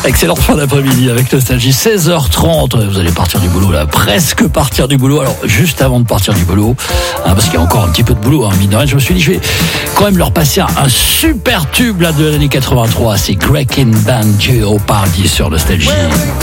Excellente fin d'après-midi avec Nostalgie, 16h30. Vous allez partir du boulot là, presque partir du boulot. Alors juste avant de partir du boulot, parce qu'il y a encore un petit peu de boulot, mine de rien, je me suis dit je vais quand même leur passer un super tube là de l'année 83. C'est Greg and Band Jeopardy sur Nostalgie.